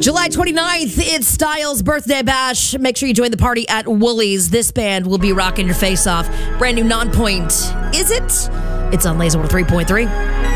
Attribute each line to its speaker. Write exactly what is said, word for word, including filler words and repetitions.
Speaker 1: July twenty-ninth, it's Styles' birthday bash. Make sure you join the party at Woolies. This band will be rocking your face off. Brand new Non-Point. Is it? It's on Laser three point three.